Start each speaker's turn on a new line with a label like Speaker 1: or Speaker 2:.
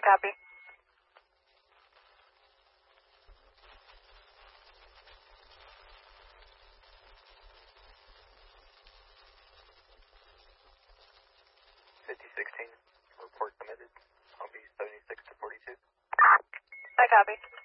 Speaker 1: copy.
Speaker 2: 5016, report submitted. I'll be 76 to 42.
Speaker 1: I copy.